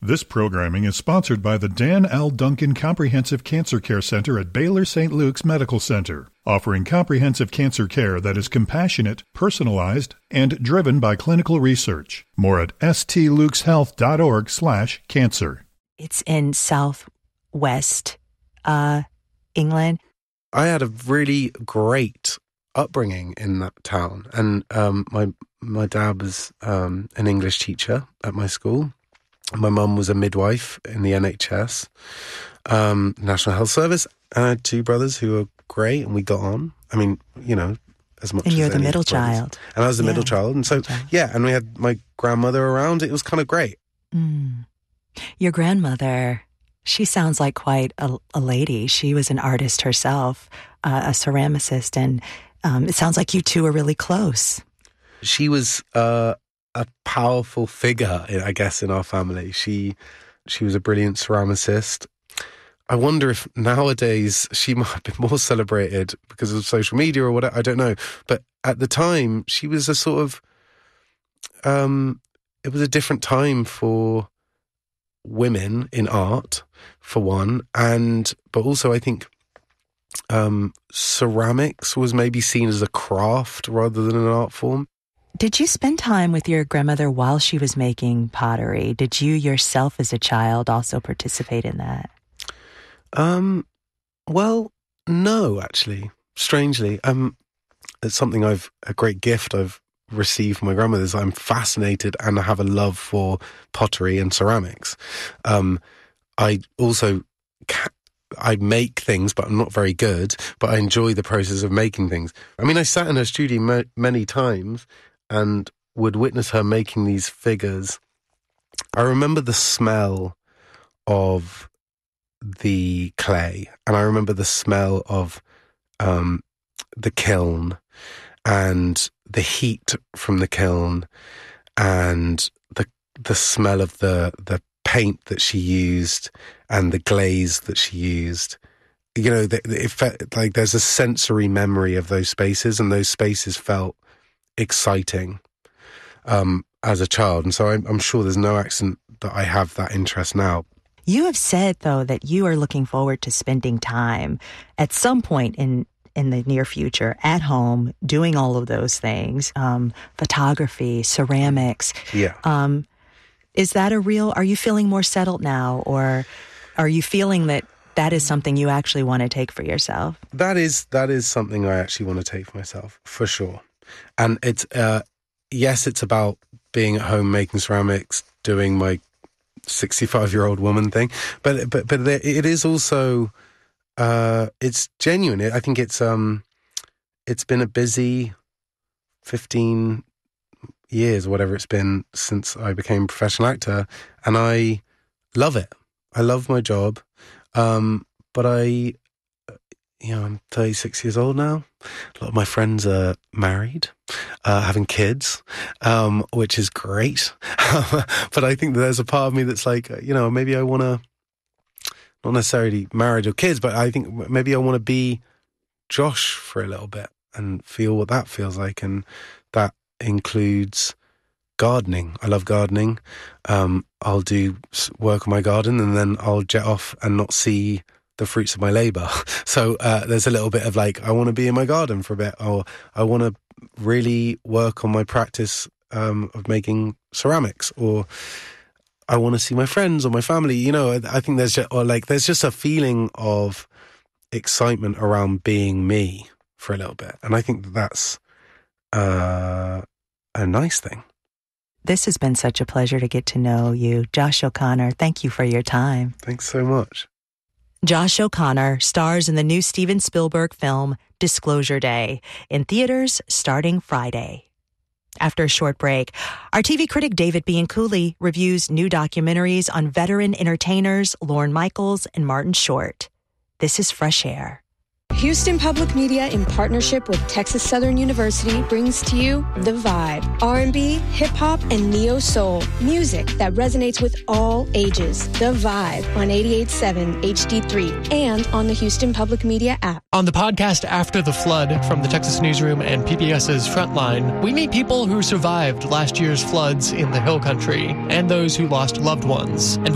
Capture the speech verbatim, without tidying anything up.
This programming is sponsored by the Dan L. Duncan Comprehensive Cancer Care Center at Baylor Saint Luke's Medical Center, offering comprehensive cancer care that is compassionate, personalized, and driven by clinical research. More at stlukeshealth.org slash cancer. It's in southwest uh, England. I had a really great upbringing in that town, and um, my my dad was um, an English teacher at my school. My mum was a midwife in the N H S, um, National Health Service. I had two brothers who were great, and we got on. I mean, you know, as much and as you're the middle brothers. child. And I was the yeah. middle child. And so, yeah, and we had my grandmother around. It was kind of great. Mm. Your grandmother, she sounds like quite a, a lady. She was an artist herself, uh, a ceramicist, and um, it sounds like you two are really close. She was uh, a powerful figure, I guess, in our family. She she was a brilliant ceramicist. I wonder if nowadays she might have been more celebrated because of social media or whatever. I don't know. But at the time, she was a sort of, um, it was a different time for women in art, for one. And, but also I think um, ceramics was maybe seen as a craft rather than an art form. Did you spend time with your grandmother while she was making pottery? Did you yourself as a child also participate in that? Um, well, no, actually, strangely. Um, it's something I've, a great gift I've received from my grandmother is I'm fascinated and I have a love for pottery and ceramics. Um, I also, ca- I make things, but I'm not very good, but I enjoy the process of making things. I mean, I sat in her studio ma- many times and would witness her making these figures. I remember the smell of the clay, and I remember the smell of um, the kiln and the heat from the kiln and the the smell of the the paint that she used and the glaze that she used. You know, the, the, it felt like there's a sensory memory of those spaces, and those spaces felt exciting um, as a child. And so I'm, I'm sure there's no accident that I have that interest now. You have said, though, that you are looking forward to spending time at some point in, in the near future at home doing all of those things, um, photography, ceramics. Yeah. Um, is that a real, are you feeling more settled now, or are you feeling that that is something you actually want to take for yourself? That is, that is something I actually want to take for myself, for sure. And it's, uh, yes, it's about being at home making ceramics, doing my sixty-five-year-old woman thing, but but but it is also uh, it's genuine. I think it's um it's been a busy fifteen years, whatever it's been, since I became a professional actor, and I love it. I love my job, um, but I. You know, I'm thirty-six years old now. A lot of my friends are married, uh, having kids, um, which is great. But I think that there's a part of me that's like, you know, maybe I want to, not necessarily married or kids, but I think maybe I want to be Josh for a little bit and feel what that feels like. And that includes gardening. I love gardening. Um, I'll do work on my garden and then I'll jet off and not see the fruits of my labor. So uh, there's a little bit of like, I want to be in my garden for a bit, or I want to really work on my practice um, of making ceramics, or I want to see my friends or my family. You know, I, I think there's just, or like, there's just a feeling of excitement around being me for a little bit. And I think that that's uh, a nice thing. This has been such a pleasure to get to know you. Josh O'Connor, thank you for your time. Thanks so much. Josh O'Connor stars in the new Steven Spielberg film Disclosure Day, in theaters starting Friday. After a short break, our T V critic David Bianculli reviews new documentaries on veteran entertainers Lorne Michaels and Martin Short. This is Fresh Air. Houston Public Media, in partnership with Texas Southern University, brings to you The Vibe. R and B, hip-hop, and neo-soul. Music that resonates with all ages. The Vibe on eighty-eight point seven H D three and on the Houston Public Media app. On the podcast After the Flood from the Texas Newsroom and P B S's Frontline, we meet people who survived last year's floods in the Hill Country and those who lost loved ones. And